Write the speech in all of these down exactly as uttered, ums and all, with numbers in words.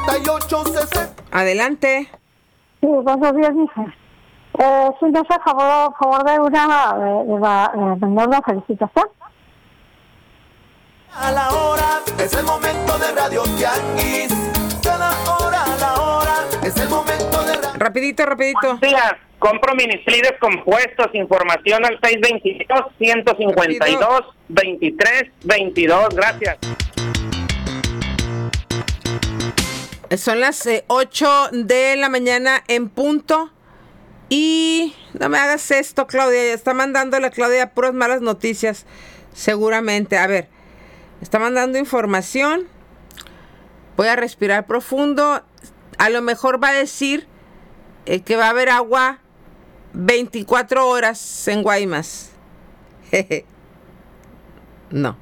treinta y ocho sesenta. Adelante. Sí, buenos días, hija. Eh, si me hace favor, favor de una, de, de, la- de mandar una felicitación. A la hora es el momento de Radio Tianguis. Cada hora a la hora es el momento de radio. Rapidito, rapidito. Buenos días. Compro ministrides compuestos. Información al seis dos dos, uno cinco dos, dos tres dos dos. Gracias. Son las eh, ocho de la mañana en punto. Y no me hagas esto, Claudia. Ya está mandando la Claudia puras malas noticias. Seguramente. A ver. Está mandando información. Voy a respirar profundo. A lo mejor va a decir eh, que va a haber agua veinticuatro horas en Guaymas. Jeje. No.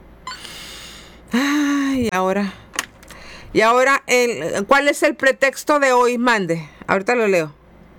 Ay, ahora. Y ahora, el, ¿cuál es el pretexto de hoy? Mande. Ahorita lo leo.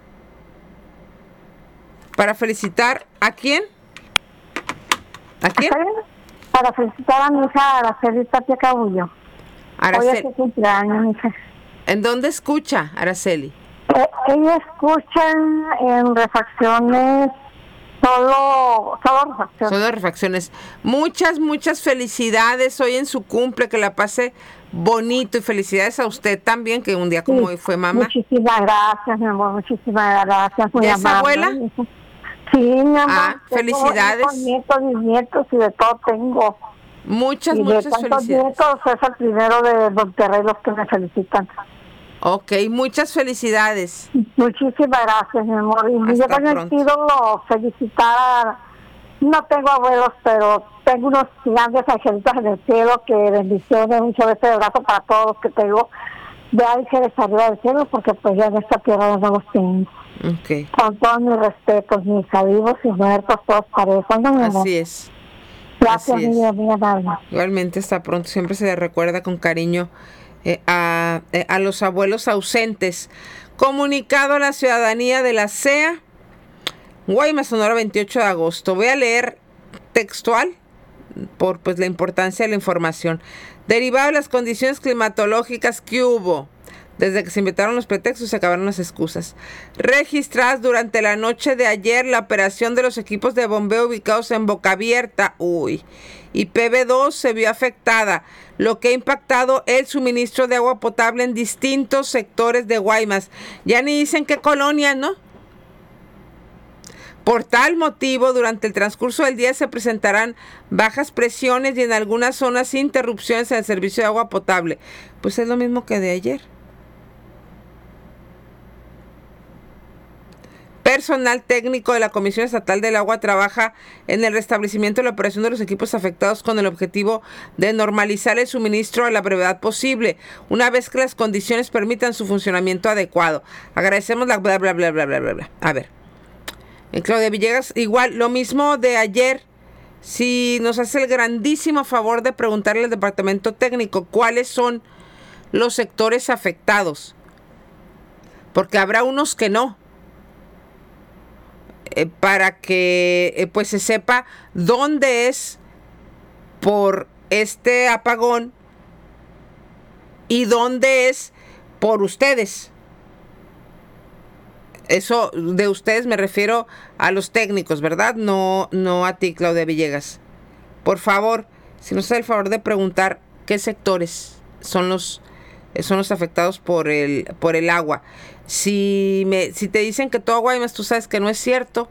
Para felicitar ¿a quién? ¿A quién? ¿Está bien? Para felicitar a mi hija Araceli Tapia Cabullo. Hoy Araceli. es su cumpleaños, mi hija. ¿En dónde escucha, Araceli? Eh, ella escucha en refacciones, solo, solo refacciones. Solo refacciones. Muchas, muchas felicidades hoy en su cumple, que la pase bonito, y felicidades a usted también, que un día como Sí, hoy fue mamá. Muchísimas gracias, mi amor, muchísimas gracias. Muy ¿Ya es amable, abuela? mi hija. Sí, mi amor. Ah, tengo felicidades. hijos, nietos, bisnietos y de todo tengo. Muchas, y de muchas tantos felicidades. nietos es el primero de Monterrey los que me felicitan. Ok, muchas felicidades. Muchísimas gracias, mi amor. Y Hasta yo también pronto. quiero felicitar, no tengo abuelos, pero tengo unos grandes angelitos en el cielo, que bendiciones, muchas veces de abrazo para todos los que tengo de ángeles arriba del cielo, porque pues ya en esta tierra no los tengo. Ok, Con todos mis respetos, mis vivos y muertos, todos parejos, ¿no, mi amor? así es. Gracias, así es. mi vida, mi amable. Igualmente, hasta pronto. Siempre se le recuerda con cariño eh, a, eh, a los abuelos ausentes. Comunicado a la ciudadanía de la C E A, Guaymas, Sonora, veintiocho de agosto. Voy a leer textual por pues la importancia de la información. Derivado de las condiciones climatológicas que hubo desde que se inventaron los pretextos, se acabaron las excusas. Registradas durante la noche de ayer, la operación de los equipos de bombeo ubicados en Boca Abierta, uy, y P B dos se vio afectada, lo que ha impactado el suministro de agua potable en distintos sectores de Guaymas. Ya ni dicen qué colonia, ¿no? Por tal motivo, durante el transcurso del día se presentarán bajas presiones y en algunas zonas interrupciones en el servicio de agua potable. Pues es lo mismo que de ayer. Personal técnico de la Comisión Estatal del Agua trabaja en el restablecimiento de la operación de los equipos afectados con el objetivo de normalizar el suministro a la brevedad posible, una vez que las condiciones permitan su funcionamiento adecuado. Agradecemos la bla bla bla bla bla bla bla. A ver. En Claudia Villegas, igual, lo mismo de ayer. Si nos hace el grandísimo favor de preguntarle al departamento técnico cuáles son los sectores afectados. Porque habrá unos que no. Eh, para que eh, pues se sepa dónde es por este apagón y dónde es por ustedes. Eso de ustedes me refiero a los técnicos, ¿verdad? No, no a ti, Claudia Villegas. Por favor, si nos hace el favor de preguntar qué sectores son los son los afectados por el por el agua. Si me si te dicen que todo Guaymas, tú sabes que no es cierto,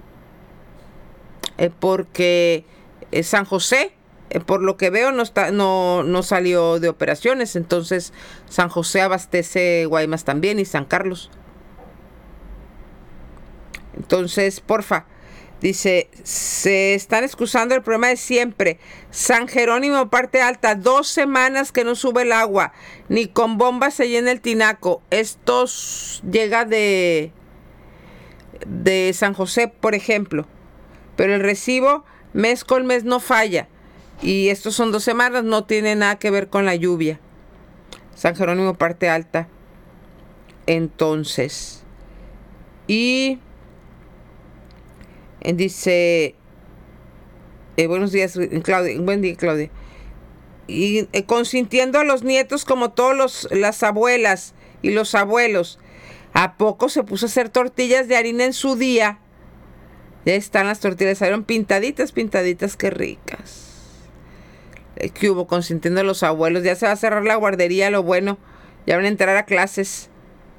eh, porque eh, San José, eh, por lo que veo, no está no no salió de operaciones, entonces San José abastece Guaymas también y San Carlos. Entonces, porfa, dice, se están excusando el problema de siempre. San Jerónimo, parte alta, dos semanas que no sube el agua, ni con bombas se llena el tinaco. Esto llega de, de San José, por ejemplo. Pero el recibo, mes con mes, no falla. Y estos son dos semanas, no tiene nada que ver con la lluvia. San Jerónimo, parte alta. Entonces, y... Dice, eh, buenos días, Claudia, buen día, Claudia. y eh, consintiendo a los nietos como todos los, las abuelas y los abuelos. ¿A poco se puso a hacer tortillas de harina en su día? Ya están las tortillas, salieron pintaditas, pintaditas, qué ricas. ¿Qué hubo? Consintiendo a los abuelos. Ya se va a cerrar la guardería, lo bueno. Ya van a entrar a clases.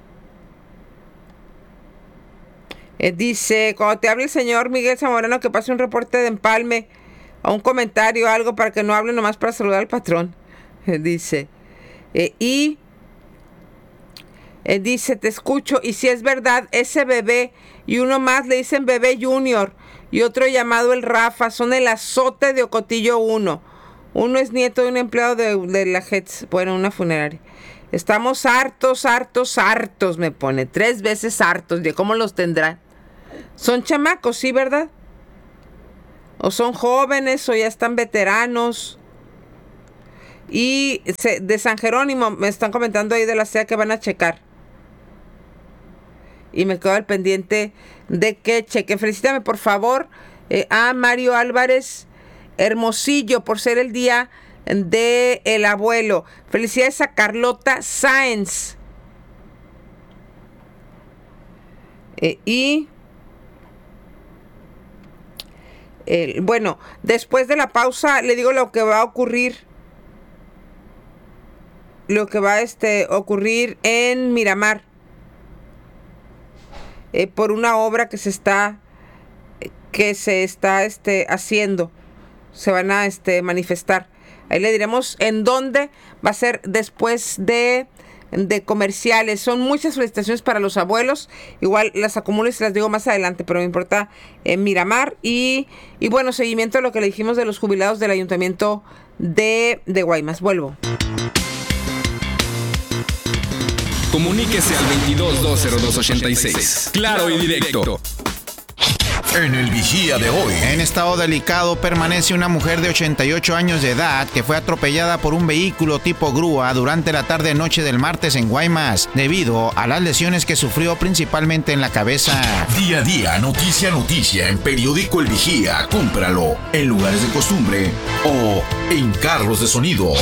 Eh, dice, cuando te hable el señor Miguel Zamorano, que pase un reporte de empalme, o un comentario, algo, para que no hable nomás para saludar al patrón. Eh, dice, eh, y eh, dice, te escucho, y si es verdad, ese bebé, y uno más le dicen bebé junior, y otro llamado el Rafa, son el azote de Ocotillo uno. Uno es nieto de un empleado de, de la H E T S, bueno, una funeraria. Estamos hartos, hartos, hartos, me pone. Tres veces hartos. ¿De cómo los tendrán? Son chamacos, sí, ¿verdad? O son jóvenes, o ya están veteranos. Y se, de San Jerónimo, me están comentando ahí de la C E A que van a checar. Y me quedo al pendiente de que cheque. Felicítame, por favor, eh, a Mario Álvarez Hermosillo por ser el día de el abuelo. Felicidades a Carlota Sáenz. Eh, y eh, bueno, después de la pausa le digo lo que va a ocurrir. Lo que va a este, ocurrir en Miramar. Eh, por una obra que se está que se está este, haciendo. Se van a este, manifestar. Ahí le diremos en dónde va a ser después de, de comerciales. Son muchas felicitaciones para los abuelos. Igual las acumulo y se las digo más adelante, pero me importa en eh, Miramar. Y, y bueno, seguimiento de lo que le dijimos de los jubilados del ayuntamiento de, de Guaymas. Vuelvo. Comuníquese al veintidós dos cero dos ochenta y seis. Claro y directo. En el Vigía de hoy. En estado delicado permanece una mujer de ochenta y ocho años de edad que fue atropellada por un vehículo tipo grúa durante la tarde-noche del martes en Guaymas, debido a las lesiones que sufrió principalmente en la cabeza. Día a día, noticia a noticia, en Periódico El Vigía. Cómpralo en lugares de costumbre o en carros de sonido.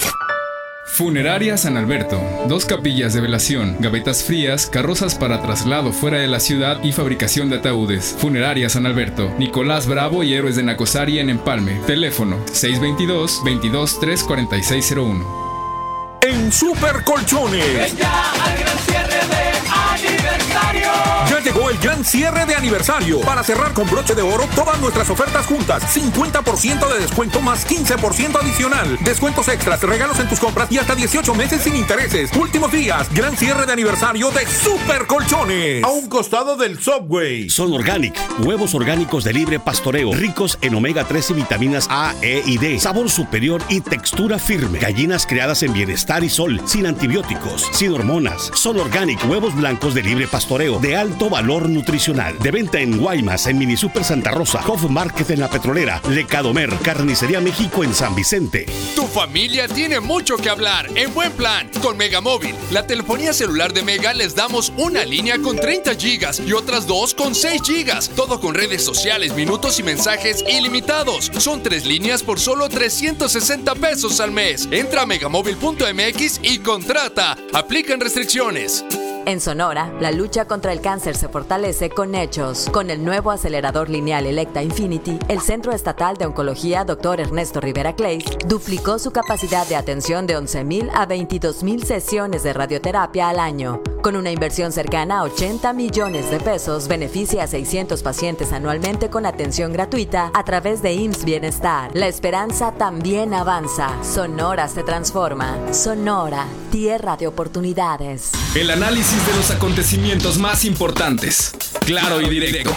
Funeraria San Alberto. Dos capillas de velación, gavetas frías, carrozas para traslado fuera de la ciudad y fabricación de ataúdes. Funeraria San Alberto. Nicolás Bravo y Héroes de Nacosari en Empalme. Teléfono seis veintidós, veintidós, tres cuarenta y seis cero uno. En Super Colchones. Ven ya al gran cierre de aniversario. Ya llegó el gran cierre de aniversario. Para cerrar con broche de oro todas nuestras ofertas juntas. cincuenta por ciento de descuento más quince por ciento adicional. Descuentos extras, regalos en tus compras y hasta dieciocho meses sin intereses. Últimos días. Gran cierre de aniversario de Super Colchones. A un costado del Subway. Son Organic. Huevos orgánicos de libre pastoreo. Ricos en omega tres y vitaminas A, E y D. Sabor superior y textura firme. Gallinas criadas en bienestar y sol. Sin antibióticos. Sin hormonas. Son Organic. Huevos blancos de libre pastoreo. De alto valor nutricional. De venta en Guaymas, en Mini Super Santa Rosa, Hof Market en La Petrolera, Lecadomer, Carnicería México en San Vicente. Tu familia tiene mucho que hablar en buen plan con Megamóvil. La telefonía celular de Mega les damos una línea con treinta gigas y otras dos con seis gigas. Todo con redes sociales, minutos y mensajes ilimitados. Son tres líneas por solo trescientos sesenta pesos al mes. Entra a megamóvil punto m x y contrata. Aplican restricciones. En Sonora, la lucha contra el cáncer se fortalece con hechos. Con el nuevo acelerador lineal Electa Infinity, el Centro Estatal de Oncología doctor Ernesto Rivera Clays duplicó su capacidad de atención de once mil a veintidós mil sesiones de radioterapia al año. Con una inversión cercana a ochenta millones de pesos, beneficia a seiscientos pacientes anualmente con atención gratuita a través de I M S S Bienestar. La esperanza también avanza. Sonora se transforma. Sonora, tierra de oportunidades. El análisis de los acontecimientos más importantes. Claro y directo.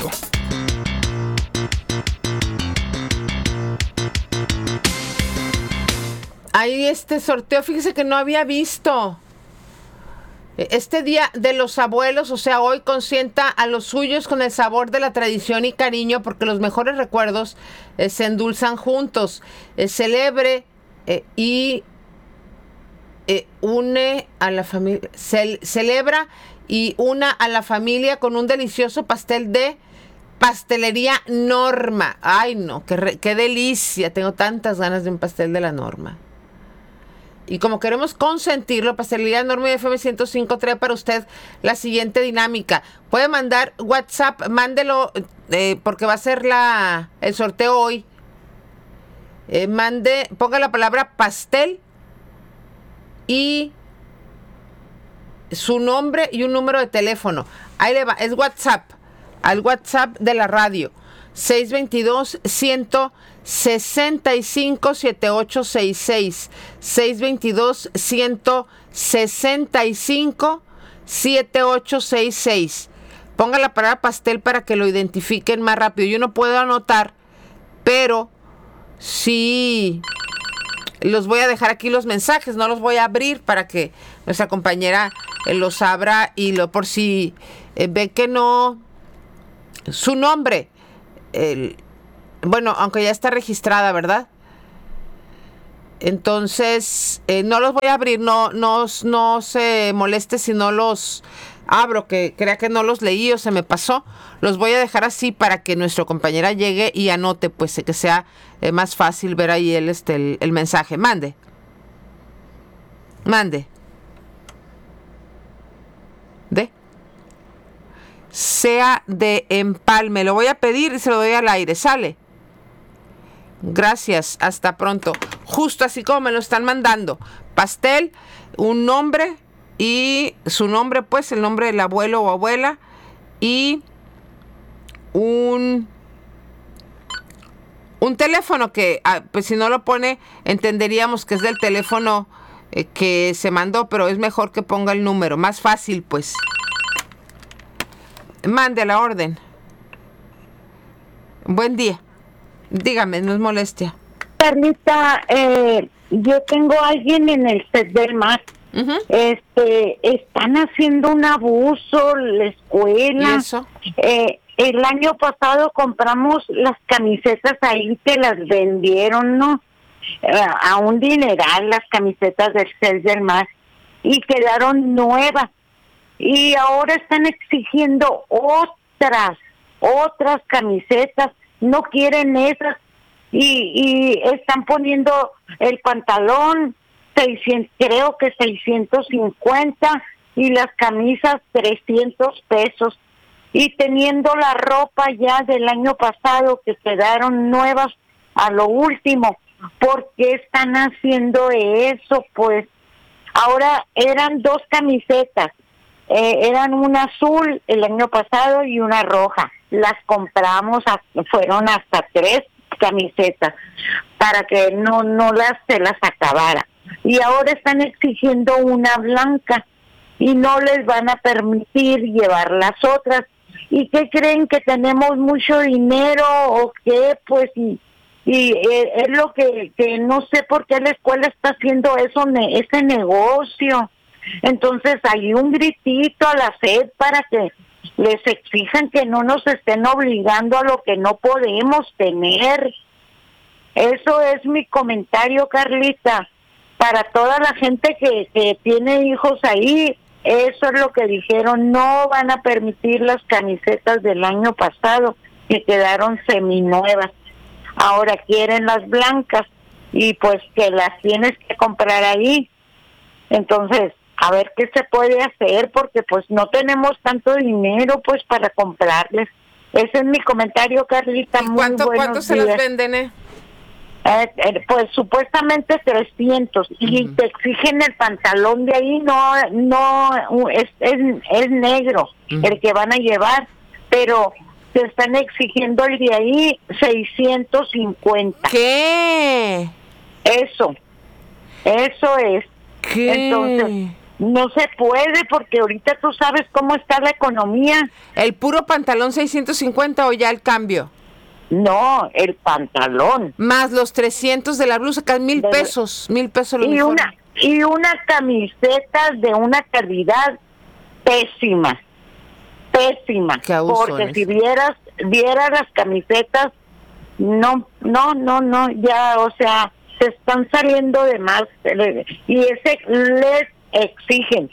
Ahí este sorteo, fíjese que no había visto. Este día de los abuelos, o sea, hoy consienta a los suyos con el sabor de la tradición y cariño, porque los mejores recuerdos eh, se endulzan juntos. Eh, celebre eh, y eh, une a la familia, ce- celebra y una a la familia con un delicioso pastel de Pastelería Norma. Ay, no, qué, re- qué delicia. Tengo tantas ganas de un pastel de la Norma. y como queremos consentirlo, Pastelería Norma F M ciento cinco trae para usted la siguiente dinámica. Puede mandar WhatsApp, mándelo, eh, porque va a ser la el sorteo hoy. Eh, mande, ponga la palabra pastel y su nombre y un número de teléfono. Ahí le va, es WhatsApp, al WhatsApp de la radio. seis dos dos, uno sesenta y cinco, siete ocho seis seis. seis dos dos, uno sesenta y cinco, siete ocho seis seis. Ponga la palabra pastel para que lo identifiquen más rápido. Yo no puedo anotar, pero sí los voy a dejar aquí los mensajes, no los voy a abrir para que nuestra compañera eh, los abra y lo por si eh, ve que no su nombre. El, bueno, aunque ya está registrada, ¿verdad? Entonces, eh, no los voy a abrir, no, no, no se moleste si no los abro, que crea que no los leí o se me pasó. Los voy a dejar así para que nuestra compañera llegue y anote, pues que sea eh, más fácil ver ahí el, este, el, el mensaje. Mande. Mande. De. Sea de empalme. Lo voy a pedir y se lo doy al aire. Sale. Gracias. Hasta pronto. Justo así como me lo están mandando. Pastel, un nombre y su nombre, pues, el nombre del abuelo o abuela y un un teléfono que, ah, pues si no lo pone, entenderíamos que es del teléfono eh, que se mandó, pero es mejor que ponga el número. Más fácil, pues. Mande la orden. Buen día. Dígame, no es molestia. Carlita, eh, yo tengo a alguien en el set del mar. Uh-huh. Este, están haciendo un abuso la escuela. ¿Y eso? Eh, el año pasado compramos las camisetas ahí que las vendieron, ¿no? Eh, a un dineral las camisetas del set del mar y quedaron nuevas. Y ahora están exigiendo otras, otras camisetas, no quieren esas, y, y están poniendo el pantalón, seiscientos, creo que seiscientos cincuenta, y las camisas trescientos pesos, y teniendo la ropa ya del año pasado que quedaron nuevas a lo último. ¿Por qué están haciendo eso? Pues ahora eran dos camisetas. Eh, eran una azul el año pasado y una roja. Las compramos, a, fueron hasta tres camisetas para que no no las se las acabara. Y ahora están exigiendo una blanca y no les van a permitir llevar las otras. ¿Y qué creen? ¿Que tenemos mucho dinero o qué? Pues y, y eh, es lo que, que no sé por qué la escuela está haciendo eso, ne, ese negocio. Entonces hay un gritito a la S E D para que les exijan que no nos estén obligando a lo que no podemos tener. Eso es mi comentario, Carlita. Para toda la gente que, que tiene hijos ahí, eso es lo que dijeron. No van a permitir las camisetas del año pasado que quedaron seminuevas. Ahora quieren las blancas y pues que las tienes que comprar ahí. Entonces, a ver qué se puede hacer, porque pues no tenemos tanto dinero pues para comprarles. Ese es mi comentario, Carlita. Muy ¿Cuánto, ¿cuánto se las venden, eh? Eh, eh? Pues supuestamente trescientos, uh-huh. Y te exigen el pantalón de ahí, no no es es, es negro, uh-huh. El que van a llevar, pero te están exigiendo el de ahí seiscientos cincuenta. ¿Qué? Eso, eso es. ¿Qué? Entonces, no se puede porque ahorita tú sabes cómo está la economía. ¿El puro pantalón seiscientos cincuenta o ya el cambio? No, el pantalón. Más los trescientos de la blusa, que mil de... pesos, mil pesos lo y uniforme. una Y una camiseta de una calidad pésima, pésima. Qué abusones. Porque si vieras, vieras las camisetas, no, no, no, no, ya, o sea, se están saliendo de más, y ese les exigen,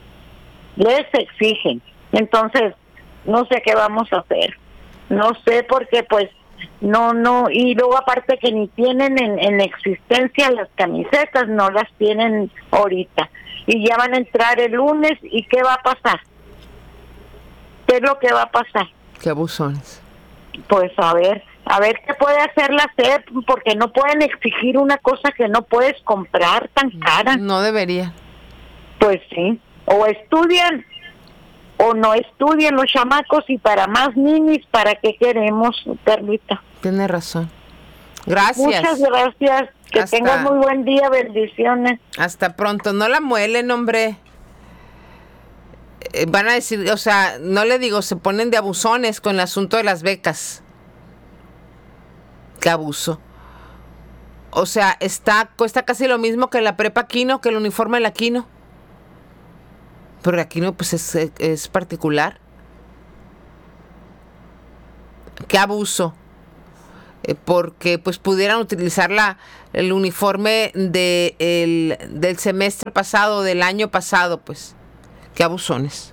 les exigen. Entonces, no sé qué vamos a hacer, no sé, porque pues no, no, y luego aparte que ni tienen en, en existencia las camisetas, no las tienen ahorita. Y ya van a entrar el lunes, ¿y qué va a pasar? ¿Qué es lo que va a pasar? Qué abusones. Pues a ver, a ver qué puede hacer la S E P, porque no pueden exigir una cosa que no puedes comprar tan cara. No debería. Pues sí, o estudian o no estudian los chamacos, y para más ninis, ¿para qué queremos, Carlita? Tiene razón. Gracias. Muchas gracias. Que Hasta... tengas muy buen día. Bendiciones. Hasta pronto. No la muelen, hombre. Eh, van a decir, o sea, no le digo, se ponen de abusones con el asunto de las becas. Qué abuso. O sea, está cuesta casi lo mismo que la prepa Aquino, que el uniforme de la Aquino. Pero Aquino, pues, es, es particular. Qué abuso. Eh, porque, pues, pudieran utilizar la, el uniforme de, el, del semestre pasado, del año pasado, pues. Qué abusones.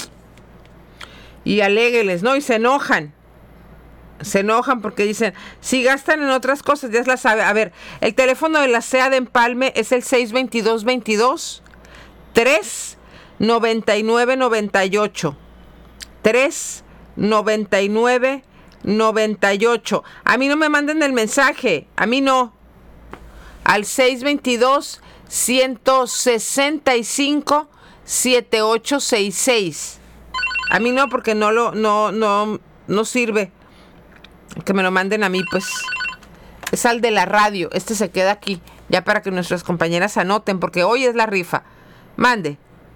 Y alégueles, ¿no? Y se enojan. Se enojan porque dicen, si gastan en otras cosas, ya la sabe. A ver, el teléfono de la C E A de Empalme es el seis veintidós veintidós tres noventa y nueve noventa y ocho. tres noventa y nueve noventa y ocho. A mí no me manden el mensaje, a mí no. Al seis veintidós ciento sesenta y cinco siete ocho seis seis. A mí no, porque no lo no no no sirve que me lo manden a mí, pues. Es al de la radio. Este se queda aquí, ya para que nuestras compañeras anoten, porque hoy es la rifa. Mande.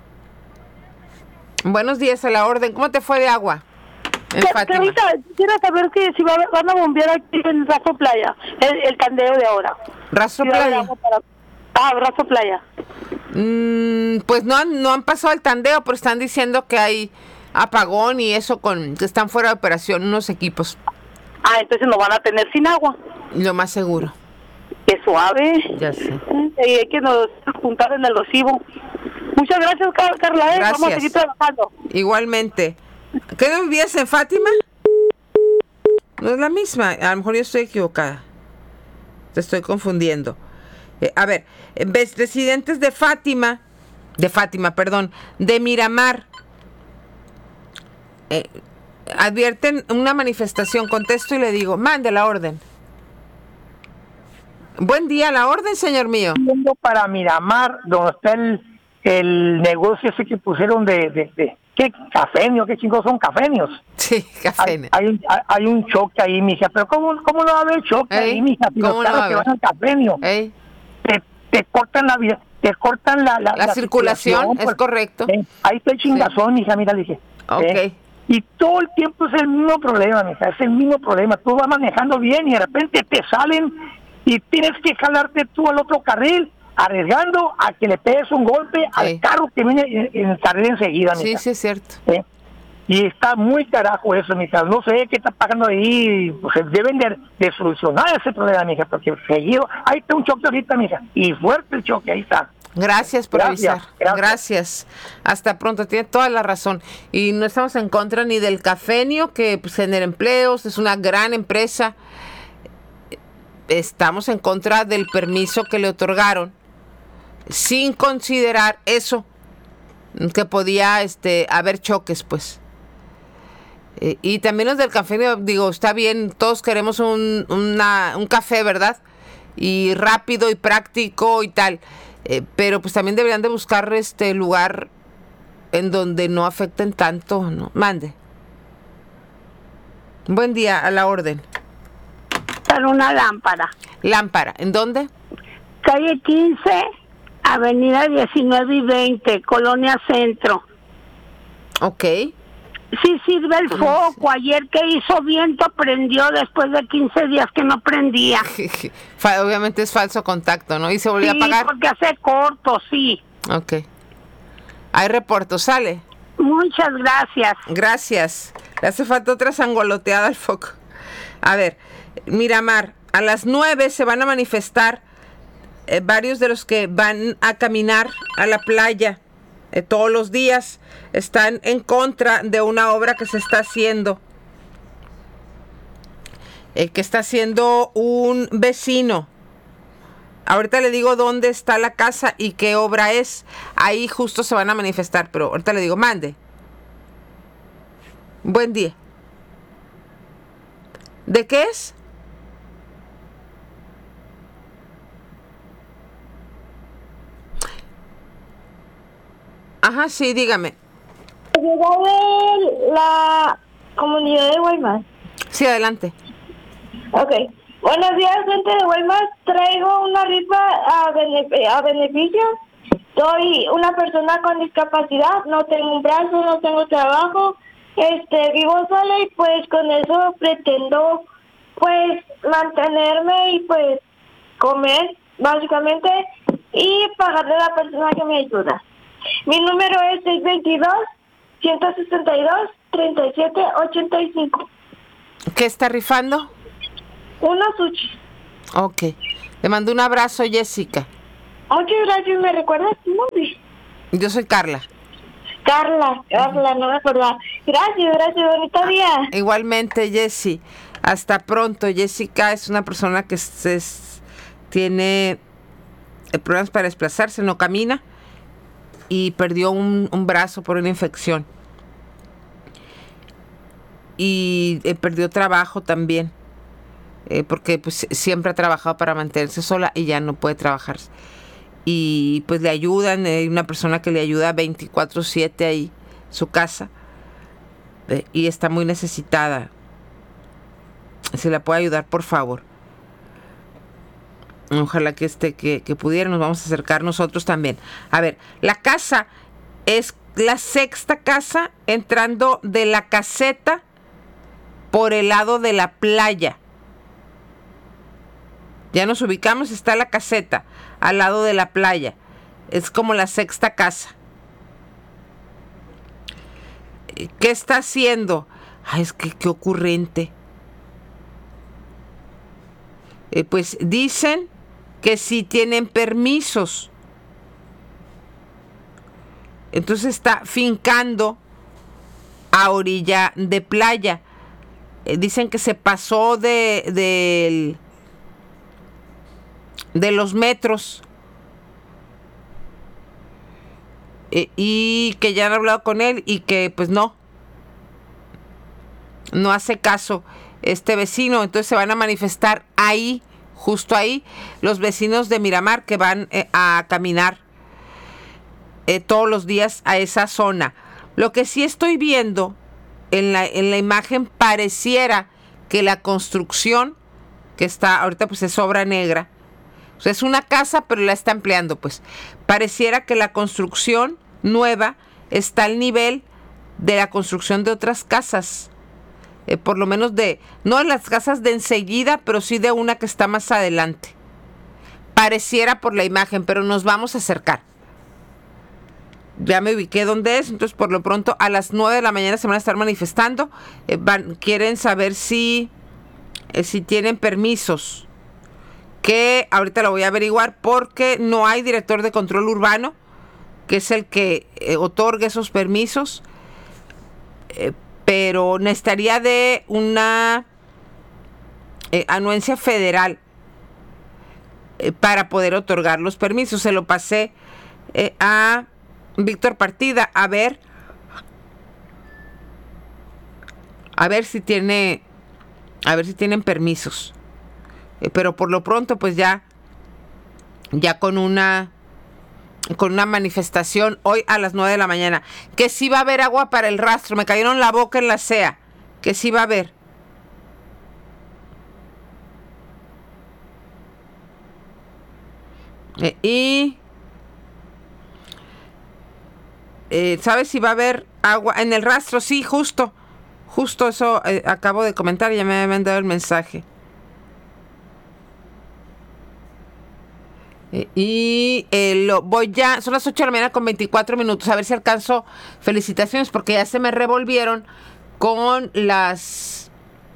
Buenos días, a la orden. ¿Cómo te fue de agua en Fátima? Carita, quisiera saber que si va, van a bombear aquí en Rastro Playa, el, el tandeo de ahora. ¿Rastro Playa? Para... Ah, Rastro Playa. Mm, pues no han, no han pasado el tandeo, pero están diciendo que hay apagón y eso, con que están fuera de operación unos equipos. Ah, entonces nos van a tener sin agua. Lo más seguro. Qué suave. Ya sé. Y hay que nos juntar en el recibo. Muchas gracias, Car Carla. ¿eh? Gracias. Vamos a seguir trabajando. Igualmente. ¿Qué no vivías en Fátima? No es la misma. A lo mejor yo estoy equivocada. Te estoy confundiendo. Eh, a ver, ves, residentes de Fátima, de Fátima, perdón, de Miramar, eh, advierten una manifestación. Contesto y le digo, mande la orden. Buen día, la orden, señor mío. Yendo para Miramar, donde está el, el negocio ese que pusieron de, de, de ¿qué cafenio? ¿Qué chingos son cafenios? Sí, cafenio. Hay, hay, hay, hay un choque ahí, mija, pero ¿cómo, cómo no va a haber choque Ey, ahí, mija? Si los ¿cómo no carros va a que haber? van al cafenio, Ey. te, te cortan la vida, te cortan la, la, La circulación, es pues, correcto. eh, ahí está el chingazón, mija, mira, le dije. Ok. eh, y todo el tiempo es el mismo problema, mija, es el mismo problema. Tú vas manejando bien y de repente te salen y tienes que jalarte tú al otro carril, arriesgando a que le pegues un golpe Sí. al carro que viene en, en el carril enseguida, Sí, mija. sí, es cierto. ¿Eh? Y está muy carajo eso, mija. No sé qué está pagando ahí. Pues deben de, de solucionar ese problema, mija, porque seguido, ahí está un choque ahorita, mija, y fuerte el choque, ahí está. Gracias por Gracias, avisar. gracias. Gracias. Hasta pronto. Tiene toda la razón. Y no estamos en contra ni del cafenio, que pues, genera empleos, es una gran empresa. Estamos en contra del permiso que le otorgaron, sin considerar eso, que podía este, haber choques, pues. Eh, y también los del cafenio, digo, está bien, todos queremos un, una, un café, ¿verdad? Y rápido y práctico y tal. Eh, pero pues también deberían de buscar este lugar en donde no afecten tanto, ¿no? Mande. Buen día, a la orden. Para una lámpara. Lámpara, ¿en dónde? Calle quince, avenida diecinueve y veinte, Colonia Centro. Ok. Sí sirve el foco. Ayer que hizo viento prendió después de quince días que no prendía. Fa- Obviamente es falso contacto, ¿no? Y se volvió Sí, a apagar. porque hace corto, sí. Ok. Hay reporto, sale. Muchas gracias. Gracias. Le hace falta otra sangoloteada al foco. A ver, Miramar, a las nueve se van a manifestar eh, varios de los que van a caminar a la playa eh, todos los días. Están en contra de una obra que se está haciendo. Eh, ¿Qué está haciendo un vecino? Ahorita le digo dónde está la casa y qué obra es. Ahí justo se van a manifestar, pero ahorita le digo, mande. Buen día. ¿De qué es? Ajá, sí, dígame. Llegó de la comunidad de Guaymas. Sí, adelante. Ok. Buenos días, gente de Guaymas. Traigo una rifa a, benef- a beneficio. Soy una persona con discapacidad. No tengo un brazo, no tengo trabajo. Este, vivo sola y pues con eso pretendo pues mantenerme y pues comer básicamente y pagarle a la persona que me ayuda. Mi número es seis dos dos, uno seis dos, tres siete ocho cinco. ¿Qué está rifando? Uno sushi. Ok. Le mando un abrazo, Jessica. Muchas gracias. ¿Me recuerdas tu nombre? Yo soy Carla. Carla, Carla, no me acordaba. Gracias, gracias, bonito día. Igualmente, Jessie. Hasta pronto. Jessica es una persona que se, es, tiene problemas para desplazarse, no camina y perdió un, un brazo por una infección. Y eh, perdió trabajo también, eh, porque pues siempre ha trabajado para mantenerse sola y ya no puede trabajar. Y pues le ayudan, hay una persona que le ayuda veinticuatro siete ahí, su casa, eh, y está muy necesitada. Si la puede ayudar, por favor. Ojalá que este, que, que pudiera, nos vamos a acercar nosotros también. A ver, la casa es la sexta casa entrando de la caseta por el lado de la playa. Ya nos ubicamos, está la caseta al lado de la playa. Es como la sexta casa. ¿Qué está haciendo? Ay, es que qué ocurrente. Eh, pues dicen que sí tienen permisos. Entonces está fincando a orilla de playa. Eh, dicen que se pasó de, de, de los metros. Eh, y que ya han hablado con él y que pues no. No hace caso este vecino. Entonces se van a manifestar ahí, justo ahí, los vecinos de Miramar que van eh, a caminar eh, todos los días a esa zona. Lo que sí estoy viendo en la, en la imagen, pareciera que la construcción que está ahorita pues es obra negra. O sea, es una casa pero la está empleando pues. Pareciera que la construcción nueva está al nivel de la construcción de otras casas. Eh, por lo menos de, no de las casas de enseguida, pero sí de una que está más adelante. Pareciera por la imagen, pero nos vamos a acercar. Ya me ubiqué dónde es, entonces por lo pronto a las nueve de la mañana se van a estar manifestando. Eh, van, quieren saber si, eh, si tienen permisos, que ahorita lo voy a averiguar porque no hay director de control urbano, que es el que eh, otorga esos permisos. Eh, pero necesitaría de una eh, anuencia federal eh, para poder otorgar los permisos. Se lo pasé eh, a Víctor Partida a ver a ver si tiene a ver si tienen permisos, eh, pero por lo pronto pues ya ya con una con una manifestación hoy a las nueve de la mañana, que sí va a haber agua para el rastro. Me cayeron la boca en la C E A, que sí va a haber. Eh, y eh, ¿sabes si va a haber agua en el rastro? Sí, justo, justo eso eh, acabo de comentar, ya me habían dado el mensaje. Y eh, lo voy ya, son las ocho de la mañana con veinticuatro minutos, a ver si alcanzo felicitaciones, porque ya se me revolvieron con las,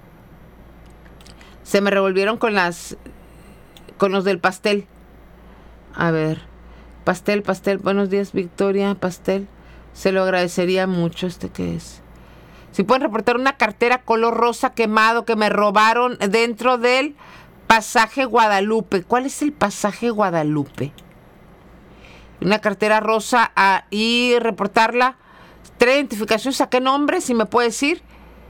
se me revolvieron con las, con los del pastel. A ver, pastel, pastel, buenos días Victoria, pastel, se lo agradecería mucho, este que es, Si pueden reportar una cartera color rosa quemado que me robaron dentro del pasaje Guadalupe. ¿Cuál es el pasaje Guadalupe? Una cartera rosa ah, y reportarla. Tres identificaciones. ¿A qué nombre? Si me puede decir.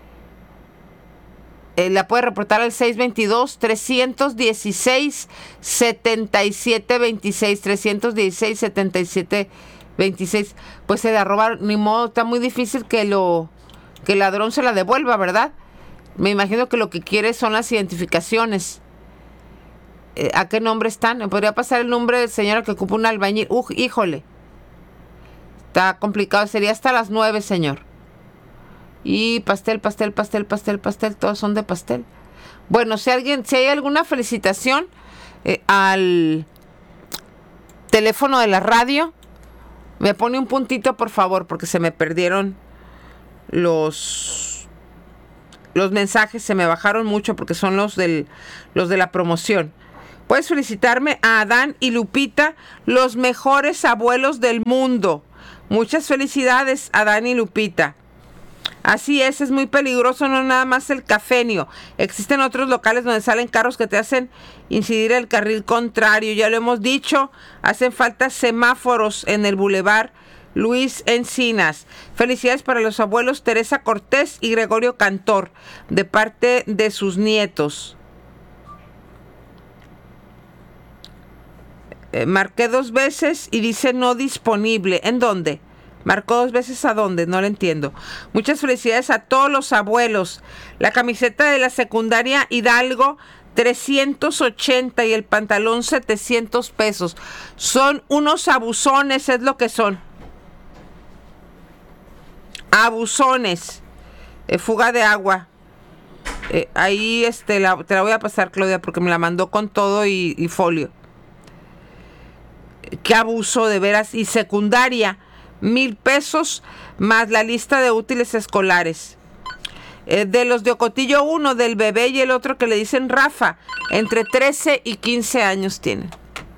Eh, la puede reportar al seis dos dos, tres uno seis, siete siete dos seis. tres uno seis, siete siete dos seis. Pues se la robaron. Ni modo, está muy difícil que lo que el ladrón se la devuelva, ¿verdad? Me imagino que lo que quiere son las identificaciones. Eh, ¿A qué nombre están? ¿Me podría pasar el nombre del señor que ocupa un albañil? Uh, híjole. Está complicado. Sería hasta las nueve, señor. Y pastel, pastel, pastel, pastel, pastel. Todos son de pastel. Bueno, si alguien, si hay alguna felicitación eh, al teléfono de la radio, me pone un puntito, por favor, porque se me perdieron los los mensajes, se me bajaron mucho porque son los del los de la promoción. Puedes felicitarme a Adán y Lupita, los mejores abuelos del mundo. Muchas felicidades, Adán y Lupita. Así es, es muy peligroso, no nada más el cafenio. Existen otros locales donde salen carros que te hacen incidir el carril contrario. Ya lo hemos dicho, hacen falta semáforos en el bulevar Luis Encinas. Felicidades para los abuelos Teresa Cortés y Gregorio Cantor, de parte de sus nietos. Eh, marqué dos veces y dice no disponible. ¿En dónde? Marcó dos veces a dónde, no lo entiendo. Muchas felicidades a todos los abuelos. La camiseta de la secundaria Hidalgo, trescientos ochenta y el pantalón setecientos pesos. Son unos abusones, es lo que son. Abusones. Eh, fuga de agua. Eh, ahí este, la, te la voy a pasar, Claudia, porque me la mandó con todo y, y folio. Qué abuso, de veras. Y secundaria, mil pesos más la lista de útiles escolares. Eh, de los de Ocotillo, uno del bebé y el otro que le dicen Rafa, entre trece y quince años tienen.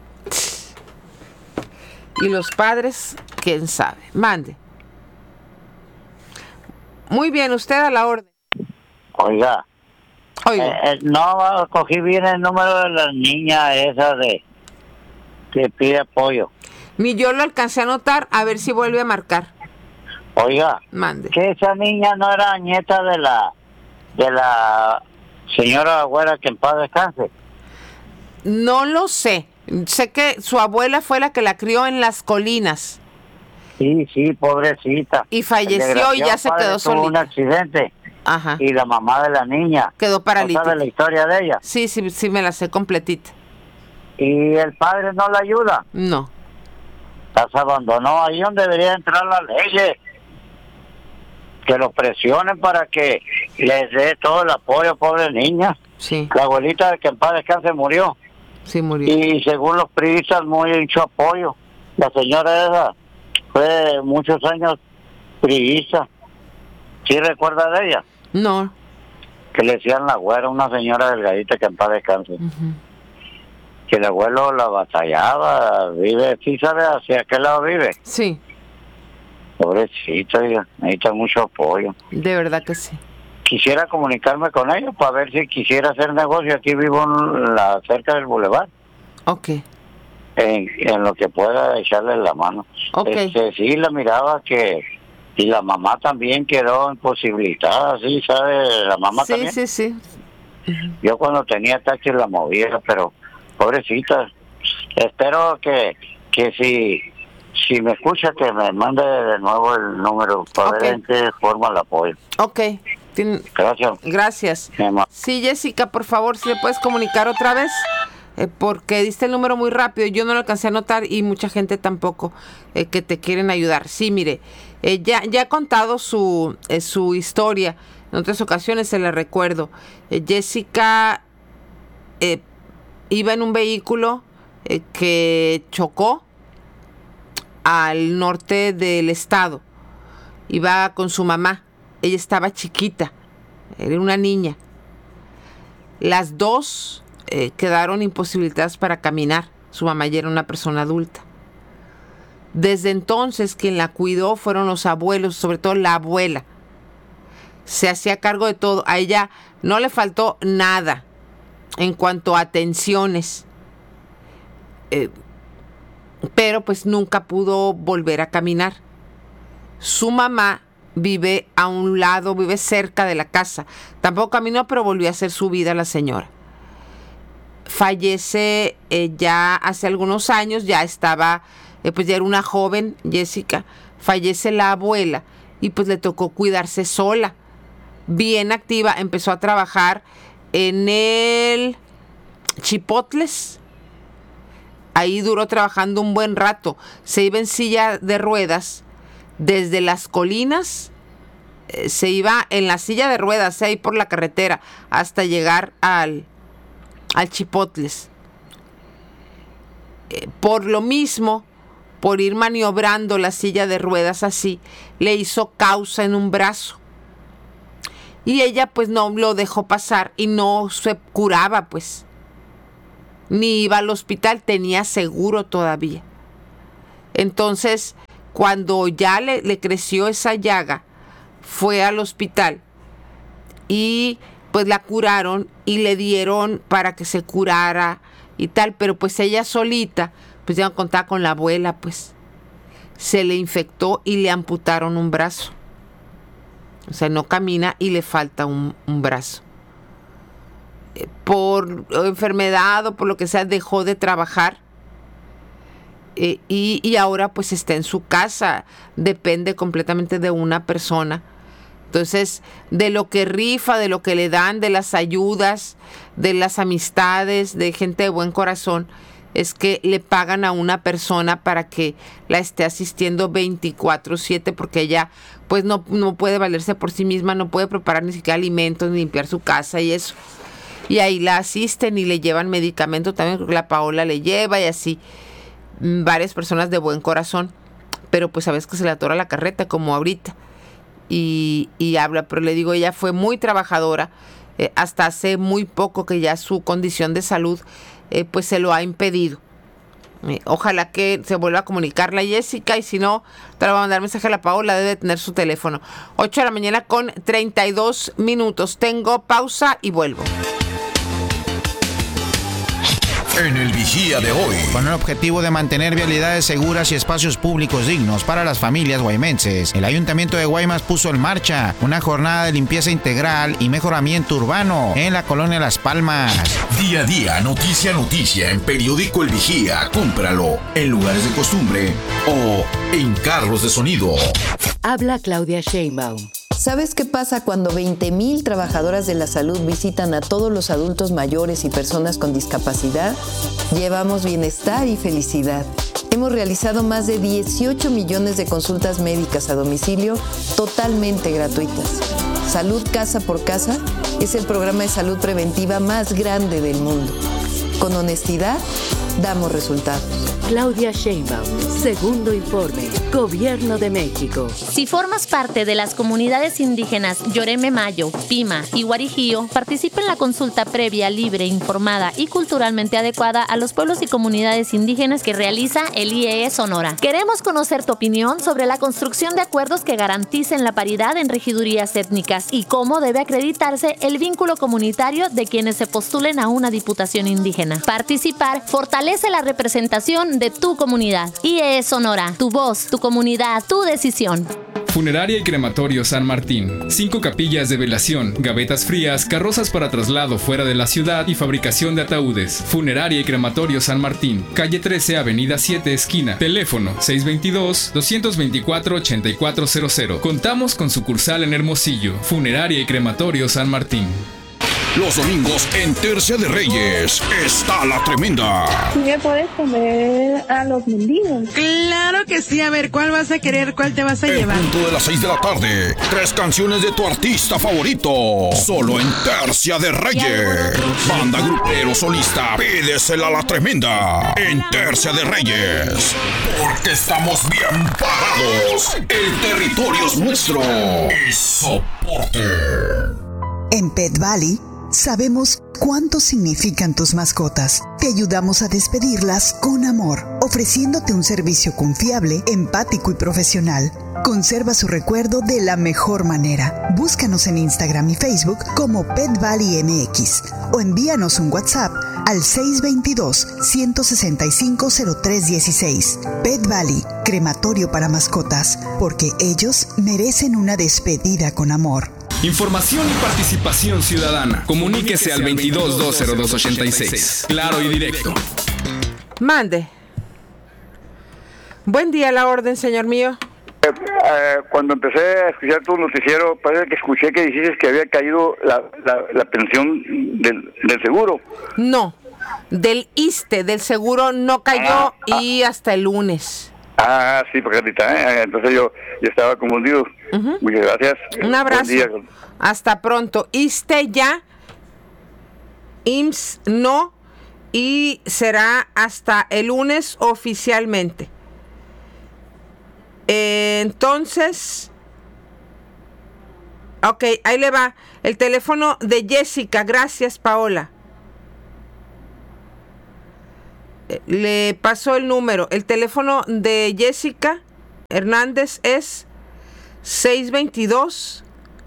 Y los padres, quién sabe. Mande. Muy bien, usted a la orden. Oiga. Oiga. Eh, eh, no cogí bien el número de la niña esa de que pide apoyo. Ni yo lo alcancé a anotar, a ver si vuelve a marcar. Oiga, mande. Que esa niña no era nieta de la de la señora abuela que en paz descanse. No lo sé. Sé que su abuela fue la que la crió en Las Colinas. Sí, sí, pobrecita. Y falleció y ya se quedó solita. Tuvo un accidente. Ajá. Y la mamá de la niña quedó paralítica. ¿Sabes la historia de ella? Sí, sí, sí, me la sé completita. ¿Y el padre no la ayuda? No. Las abandonó. Ahí donde debería entrar la ley. Que lo presionen para que les dé todo el apoyo, pobre niña. Sí. La abuelita de que en paz descanse murió. Sí, murió. Y según los priistas, muy mucho apoyo. La señora esa fue muchos años priista. ¿Sí recuerda de ella? No. Que le decían la güera, una señora delgadita que en paz descanse. Uh-huh. Que el abuelo la batallaba, vive, ¿sí sabe hacia qué lado vive? Sí. Pobrecita, necesita mucho apoyo. De verdad que sí. Quisiera comunicarme con ella para ver si quisiera hacer negocio. Aquí vivo en la, cerca del bulevar. Ok. En, en lo que pueda echarle la mano. Ok. Este, sí, la miraba que... Y la mamá también quedó imposibilitada, ¿sí? ¿Sabe? La mamá sí, también. Sí, sí, sí. Yo cuando tenía taxi la movía, pero pobrecita. Espero que, que si... Si me escucha, que me mande de nuevo el número para okay. ver en qué forma la apoyo. Ok. Tien... Gracias. Gracias. Sí, Jessica, por favor, si le puedes comunicar otra vez, eh, porque diste el número muy rápido. Yo no lo alcancé a anotar y mucha gente tampoco eh, que te quieren ayudar. Sí, mire, eh, ya, ya he contado su, eh, su historia. En otras ocasiones se la recuerdo. Eh, Jessica eh, iba en un vehículo eh, que chocó al norte del estado. Iba con su mamá. Ella estaba chiquita, era una niña. Las dos eh, quedaron imposibilitadas para caminar. Su mamá ya era una persona adulta. Desde entonces quien la cuidó fueron los abuelos, sobre todo la abuela. se hacía cargo de todo. A ella no le faltó nada en cuanto a atenciones. Eh, pero pues nunca pudo volver a caminar. Su mamá vive a un lado, vive cerca de la casa. Tampoco caminó, pero volvió a hacer su vida la señora. Fallece eh, ya hace algunos años, ya estaba, eh, pues ya era una joven, Jessica. Fallece la abuela y pues le tocó cuidarse sola. Bien activa, empezó a trabajar en el Chipotles. Ahí duró trabajando un buen rato. Se iba en silla de ruedas desde las colinas. Eh, se iba en la silla de ruedas ahí por la carretera hasta llegar al, al Chipotles. Eh, por lo mismo, por ir maniobrando la silla de ruedas así, le hizo causa en un brazo. Y ella pues no lo dejó pasar y no se curaba pues. Ni iba al hospital, tenía seguro todavía. Entonces, cuando ya le, le creció esa llaga, fue al hospital y pues la curaron y le dieron para que se curara y tal, pero pues ella solita, pues ya no contaba con la abuela, pues se le infectó y le amputaron un brazo. O sea, no camina y le falta un, un brazo. Por enfermedad o por lo que sea, dejó de trabajar eh, y, y ahora pues está en su casa, depende completamente de una persona. Entonces, de lo que rifa, de lo que le dan, de las ayudas, de las amistades, de gente de buen corazón, es que le pagan a una persona para que la esté asistiendo veinticuatro siete, porque ella pues no, no puede valerse por sí misma, no puede preparar ni siquiera alimentos, ni limpiar su casa y eso. Y ahí la asisten y le llevan medicamento también, creo que la Paola le lleva y así, varias personas de buen corazón, pero pues sabes que se le atora la carreta como ahorita y, y habla, pero le digo, ella fue muy trabajadora, eh, hasta hace muy poco que ya su condición de salud eh, pues se lo ha impedido. Eh, ojalá que se vuelva a comunicar la Jessica y si no, te la va a mandar mensaje a la Paola, debe tener su teléfono. ocho de la mañana con treinta y dos minutos. Tengo pausa y vuelvo. En el Vigía de hoy. Con el objetivo de mantener vialidades seguras y espacios públicos dignos para las familias guaymenses, el Ayuntamiento de Guaymas puso en marcha una jornada de limpieza integral y mejoramiento urbano en la colonia Las Palmas. Día a día, noticia a noticia, en periódico El Vigía. Cómpralo en lugares de costumbre o en carros de sonido. Habla Claudia Sheinbaum. ¿Sabes qué pasa cuando veinte mil trabajadoras de la salud visitan a todos los adultos mayores y personas con discapacidad? Llevamos bienestar y felicidad. Hemos realizado más de dieciocho millones de consultas médicas a domicilio totalmente gratuitas. Salud Casa por Casa es el programa de salud preventiva más grande del mundo. Con honestidad, damos resultados. Claudia Sheinbaum, segundo informe, Gobierno de México. Si formas parte de las comunidades indígenas Yoreme Mayo, Pima y Guarijío, participa en la consulta previa, libre, informada y culturalmente adecuada a los pueblos y comunidades indígenas que realiza el I E E Sonora. Queremos conocer tu opinión sobre la construcción de acuerdos que garanticen la paridad en regidurías étnicas y cómo debe acreditarse el vínculo comunitario de quienes se postulen a una diputación indígena. Participar fortalece la representación de tu comunidad. I E E Sonora, tu voz, tu comunidad, tu decisión. Funeraria y Crematorio San Martín. Cinco capillas de velación, gavetas frías, carrozas para traslado fuera de la ciudad y fabricación de ataúdes. Funeraria y Crematorio San Martín. Calle trece, Avenida siete, esquina. Teléfono seis dos dos, dos dos cuatro, ocho cuatro cero cero. Contamos con sucursal en Hermosillo. Funeraria y Crematorio San Martín. Los domingos en Tercia de Reyes está la tremenda. ¿Sí me puedes comer a los mendigos? Claro que sí. A ver, ¿cuál vas a querer? ¿Cuál te vas a En llevar? punto de las seis de la tarde, tres canciones de tu artista favorito. Solo en Tercia de Reyes. Banda, grupero, solista, pídesela a la tremenda. En Tercia de Reyes. Porque estamos bien parados. El territorio es nuestro. Y soporte. En Pet Valley sabemos cuánto significan tus mascotas. Te ayudamos a despedirlas con amor, ofreciéndote un servicio confiable, empático y profesional. Conserva su recuerdo de la mejor manera. Búscanos en Instagram y Facebook como Pet Valley M X o envíanos un WhatsApp al seis dos dos, uno seis cinco, cero tres uno seis. Pet Valley, crematorio para mascotas, porque ellos merecen una despedida con amor. Información y participación ciudadana. Comuníquese al veintidós dos cero dos ochenta y seis. Claro y directo. Mande. Buen día, la orden, señor mío. Eh, eh, cuando empecé a escuchar tu noticiero, parece que escuché que dijiste que había caído la, la, la pensión del, del seguro. No, del ISSSTE, del seguro no cayó ah, y ah. hasta el lunes. Ah, sí, porque ahorita, ¿eh? Entonces yo, yo estaba confundido. Uh-huh. Muchas gracias. Un abrazo. Hasta pronto. ISSSTE ya, I M S S no, y será hasta el lunes oficialmente. Eh, entonces, ok, ahí le va el teléfono de Jessica. Gracias, Paola. Eh, le paso el número. El teléfono de Jessica Hernández es seis dos dos,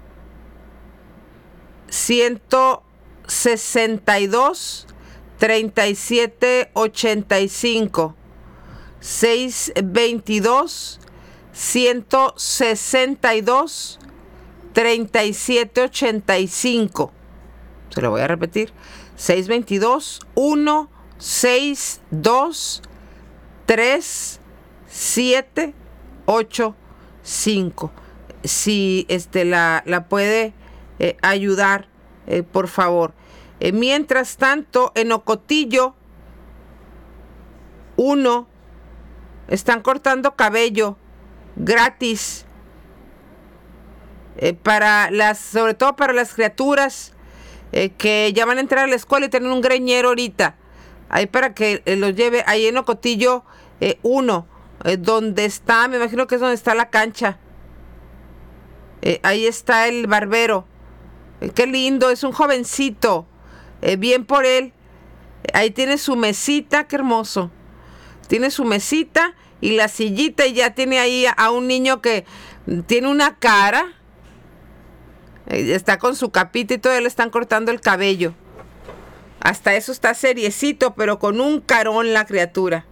uno seis dos, tres siete ocho cinco. seis dos dos, uno seis dos, tres siete ocho cinco. Se lo voy a repetir. seis dos dos, uno seis dos, tres siete ocho cinco. Si este la, la puede eh, ayudar, eh, por favor. Eh, mientras tanto, en Ocotillo, uno, están cortando cabello gratis eh, para las, sobre todo para las criaturas eh, que ya van a entrar a la escuela y tienen un greñero ahorita. Ahí para que eh, los lleve, ahí en Ocotillo eh, uno, eh, donde está, me imagino que es donde está la cancha. Eh, ahí está el barbero. Eh, qué lindo, es un jovencito. Eh, bien por él. Ahí tiene su mesita, qué hermoso. Tiene su mesita y la sillita, y ya tiene ahí a, a un niño que tiene una cara. Eh, está con su capita y todavía le están cortando el cabello. Hasta eso está seriecito, pero con un carón la criatura.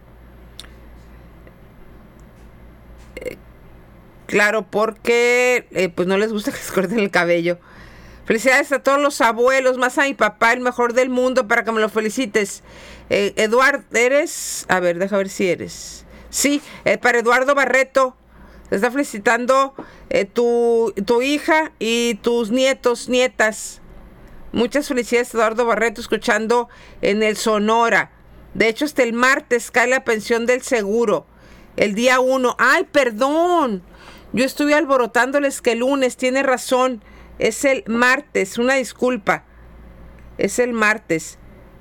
Eh, claro, porque eh, pues no les gusta que les corten el cabello. Felicidades a todos los abuelos, más a mi papá, el mejor del mundo, para que me lo felicites. Eh, Eduardo, ¿eres? A ver, deja ver si eres. Sí, eh, para Eduardo Barreto. Te está felicitando eh, tu, tu hija y tus nietos, nietas. Muchas felicidades, Eduardo Barreto, escuchando en el Sonora. De hecho, hasta el martes cae la pensión del seguro. El día uno. ¡Ay, perdón! Yo estuve alborotándoles que el lunes, tiene razón. Es el martes, una disculpa. Es el martes.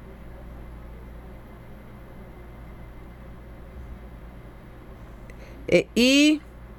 Eh, y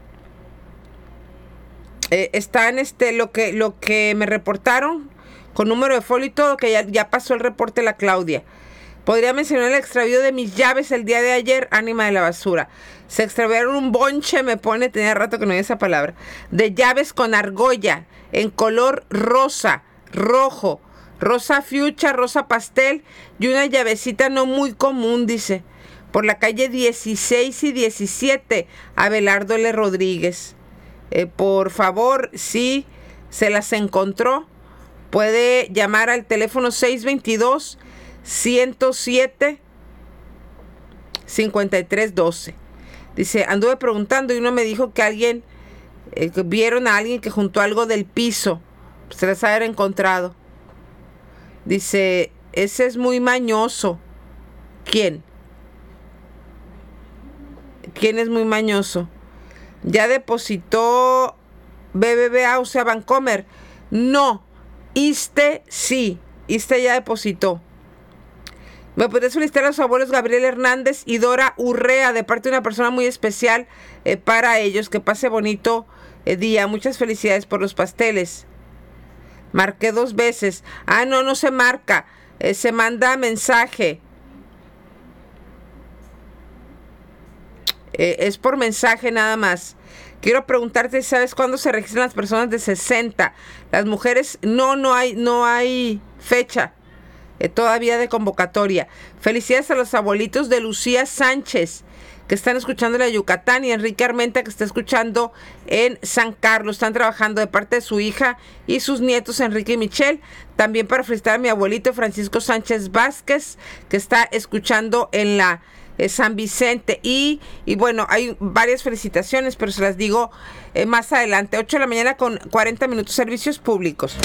eh, están este lo que lo que me reportaron con número de folio y todo, que ya, ya pasó el reporte la Claudia. Podría mencionar el extravío de mis llaves el día de ayer, ánima de la basura. Se extraviaron un bonche, me pone, tenía rato que no oía esa palabra, de llaves con argolla, en color rosa, rojo, rosa fuchsia, rosa pastel, y una llavecita no muy común, dice, por la calle dieciséis y diecisiete, Abelardo L. Rodríguez. Eh, por favor, si se las encontró, puede llamar al teléfono seis dos dos, ciento siete, cincuenta y tres doce. Dice, anduve preguntando y uno me dijo que alguien, eh, que vieron a alguien que juntó algo del piso. Se las haber encontrado. Dice, ese es muy mañoso. ¿Quién? ¿Quién es muy mañoso? Ya depositó B B V A, o sea, Bancomer. No. ISSSTE sí. ISSSTE ya depositó. Me podrías felicitar a los abuelos Gabriel Hernández y Dora Urrea, de parte de una persona muy especial eh, para ellos. Que pase bonito eh, día. Muchas felicidades por los pasteles. Marqué dos veces. Ah, no, no se marca. eh, se manda mensaje. Eh, es por mensaje nada más. Quiero preguntarte, ¿sabes cuándo se registran las personas de sesenta? Las mujeres, no, no hay, no hay fecha eh, todavía de convocatoria. Felicidades a los abuelitos de Lucía Sánchez, que están escuchando en la Yucatán, y Enrique Armenta, que está escuchando en San Carlos. Están trabajando de parte de su hija y sus nietos, Enrique y Michelle. También para felicitar a mi abuelito Francisco Sánchez Vázquez, que está escuchando en la eh, San Vicente. Y, y bueno, hay varias felicitaciones, pero se las digo eh, más adelante. ocho de la mañana con cuarenta minutos, servicios públicos.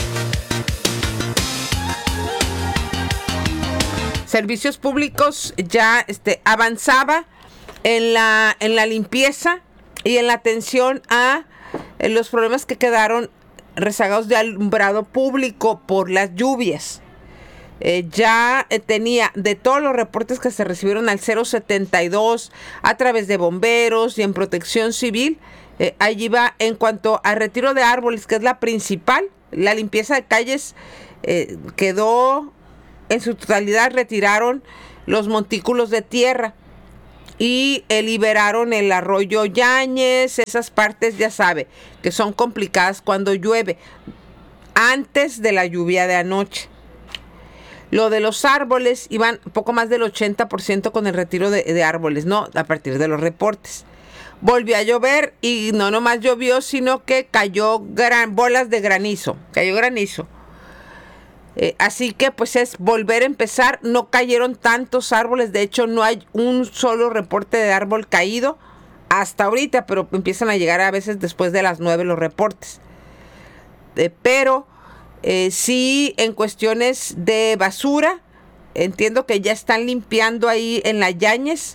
Servicios públicos ya este, avanzaba en la, en la limpieza y en la atención a eh, los problemas que quedaron rezagados de alumbrado público por las lluvias. Eh, ya eh, tenía de todos los reportes que se recibieron al cero setenta y dos a través de bomberos y en protección civil, eh, allí va en cuanto a retiro de árboles, que es la principal. La limpieza de calles eh, quedó en su totalidad, retiraron los montículos de tierra y eh, liberaron el arroyo Yáñez, esas partes ya sabe que son complicadas cuando llueve, antes de la lluvia de anoche. Lo de los árboles, iban poco más del ochenta por ciento con el retiro de, de árboles, ¿no? A partir de los reportes. Volvió a llover y no nomás llovió, sino que cayó gran, bolas de granizo, cayó granizo. Eh, así que pues es volver a empezar. No cayeron tantos árboles, de hecho no hay un solo reporte de árbol caído hasta ahorita, pero empiezan a llegar a veces después de las nueve los reportes. Eh, pero eh, sí, en cuestiones de basura, entiendo que ya están limpiando ahí en la Yáñez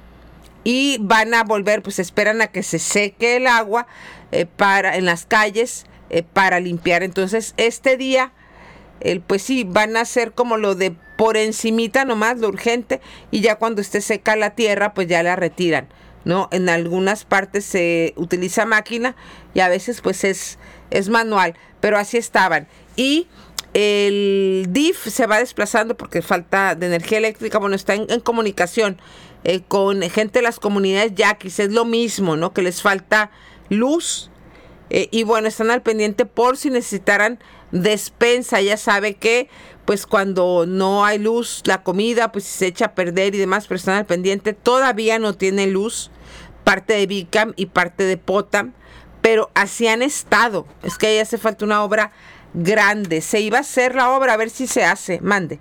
y van a volver, pues esperan a que se seque el agua eh, para en las calles eh, para limpiar. Entonces este día El, pues sí, van a hacer como lo de por encimita nomás, lo urgente, y ya cuando esté seca la tierra, pues ya la retiran, ¿no? En algunas partes se utiliza máquina y a veces pues es, es manual, pero así estaban. Y el D I F se va desplazando porque falta de energía eléctrica, bueno, está en, en comunicación eh, con gente de las comunidades yaquis, es lo mismo, ¿no? Que les falta luz. Eh, y bueno, están al pendiente por si necesitaran despensa. Ya sabe que pues cuando no hay luz, la comida pues se echa a perder y demás, pero están al pendiente. Todavía no tiene luz parte de Bicam y parte de Potam, pero así han estado. Es que ahí hace falta una obra grande. Se iba a hacer la obra, a ver si se hace. Mande.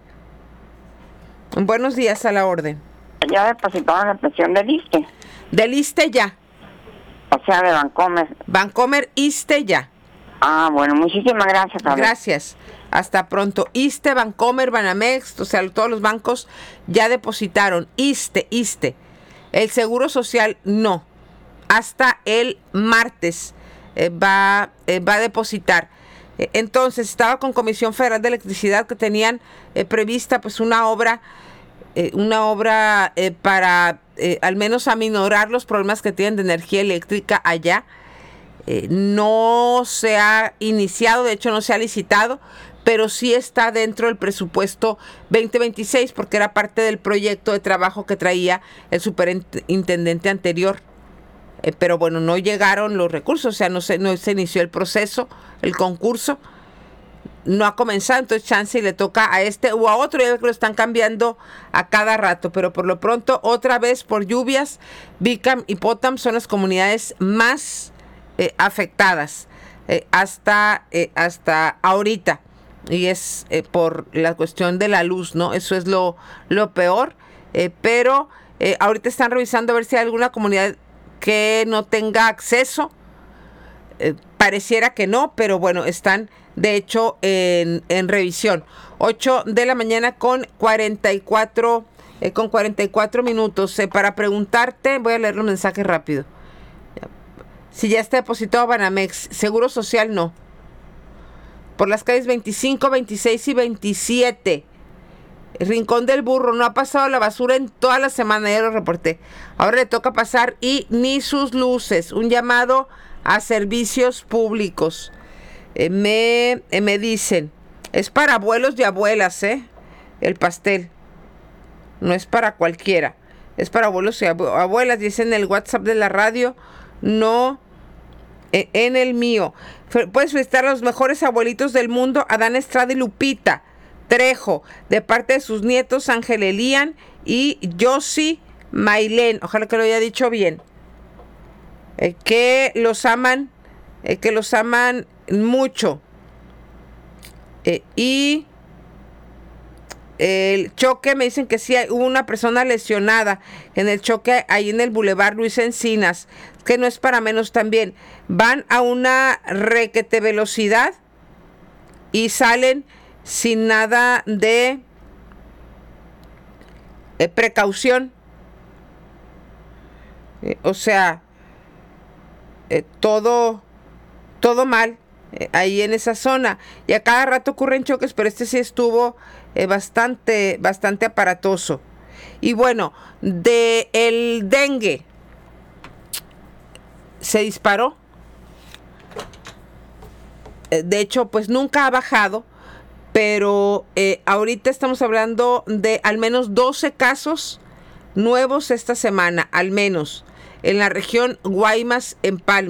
Buenos días, a la orden. Ya depositaron la pensión del ISSSTE. Del ISSSTE ya. O sea, de Bancomer. Bancomer, ISSSTE ya. Ah, bueno, muchísimas gracias. Javier. Gracias. Hasta pronto. ISSSTE, Bancomer, Banamex, o sea, todos los bancos ya depositaron. ISSSTE, ISSSTE. El Seguro Social no. Hasta el martes eh, va, eh, va a depositar. Eh, entonces, estaba con Comisión Federal de Electricidad que tenían eh, prevista pues una obra, eh, una obra eh, para eh, al menos aminorar los problemas que tienen de energía eléctrica allá. Eh, no se ha iniciado, de hecho no se ha licitado, pero sí está dentro del presupuesto veinte veintiséis porque era parte del proyecto de trabajo que traía el superintendente anterior. Eh, pero bueno, no llegaron los recursos, o sea, no se, no se inició el proceso, el concurso, no ha comenzado, entonces chance y le toca a este o a otro, ya que lo están cambiando a cada rato, pero por lo pronto, otra vez por lluvias, Bicam y Potam son las comunidades más eh, afectadas eh, hasta, eh, hasta ahorita, y es eh, por la cuestión de la luz, ¿no? Eso es lo, lo peor, eh, pero eh, ahorita están revisando a ver si hay alguna comunidad que no tenga acceso. Eh, pareciera que no, pero bueno, están de hecho en, en revisión. ocho de la mañana con cuarenta y cuatro eh, con cuarenta y cuatro minutos. Eh, para preguntarte, voy a leer los mensajes rápido. Si ya está depositado Banamex, Seguro Social no. Por las calles veinticinco, veintiséis y veintisiete. Rincón del Burro, no ha pasado la basura en toda la semana, ya lo reporté. Ahora le toca pasar y ni sus luces. Un llamado a servicios públicos. Eh, me, eh, me dicen, es para abuelos y abuelas, ¿eh? el pastel. No es para cualquiera. Es para abuelos y abuelas. Dice en el WhatsApp de la radio, no en el mío. Puedes felicitar a los mejores abuelitos del mundo, Adán Estrada y Lupita Trejo, de parte de sus nietos Ángel Elian y Josie Mailén. Ojalá que lo haya dicho bien. Eh, que los aman, eh, que los aman mucho. Eh, y el choque, me dicen que sí, hubo una persona lesionada en el choque ahí en el Boulevard Luis Encinas, que no es para menos también. Van a una requete velocidad y salen sin nada de eh, precaución. Eh, o sea, eh, todo, todo mal eh, ahí en esa zona. Y a cada rato ocurren choques, pero este sí estuvo eh, bastante, bastante aparatoso. Y bueno, de el dengue se disparó. Eh, de hecho, pues nunca ha bajado. Pero eh, ahorita estamos hablando de al menos doce casos nuevos esta semana, al menos, en la región Guaymas, en Palma.